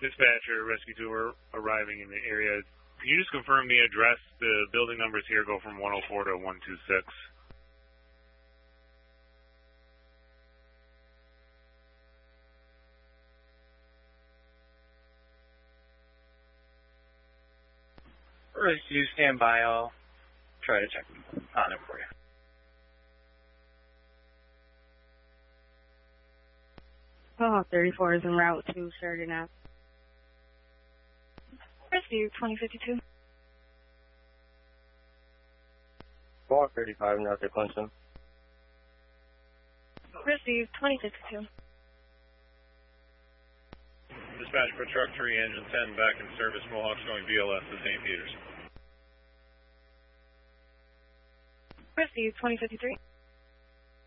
Dispatcher, Rescue 2 are arriving in the area. Can you just confirm the address? The building numbers here go from 104 to 126. Rescue, stand by. I'll try to check on it for you. Oh, 34 is en route to Sheridan Ave. Rescue 2052. Block 35, now they punch him. Rescue 2052. Dispatch for truck 3, engine 10, back in service, Mohawks going BLS to St. Peter's. Rescue 2053.